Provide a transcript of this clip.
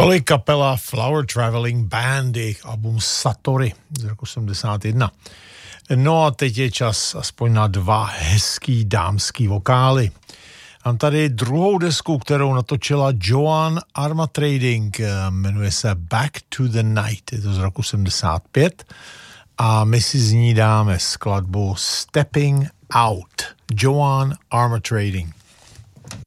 Tolik kapela Flower Traveling Band, jejich album Satori z roku 71. No a teď je čas aspoň na dva hezký dámský vokály. Mám tady druhou desku, kterou natočila Joan Armatrading, jmenuje se Back to the Night, je to z roku 75 a my si z ní dáme skladbu Stepping Out, Joan Armatrading.